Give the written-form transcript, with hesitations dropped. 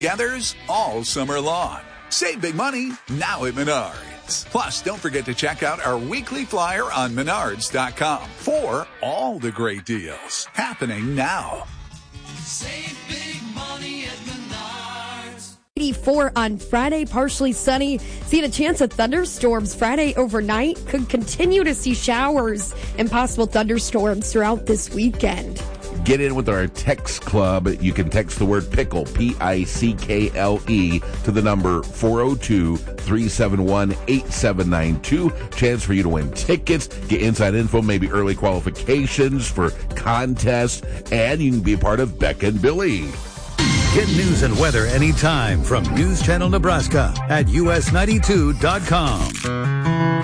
Gathers all summer long. Save big money now at Menards. Plus, don't forget to check out our weekly flyer on Menards.com for all the great deals happening now. Save big money at Menards. 84 on Friday, partially sunny. Seeing a chance of thunderstorms Friday overnight. Could continue to see showers and possible thunderstorms throughout this weekend. Get in with our text club. You can text the word pickle, P-I-C-K-L-E, to the number 402-371-8792. Chance for you to win tickets, get inside info, maybe early qualifications for contests, and you can be a part of Beck and Billy. Get news and weather anytime from News Channel Nebraska at us92.com.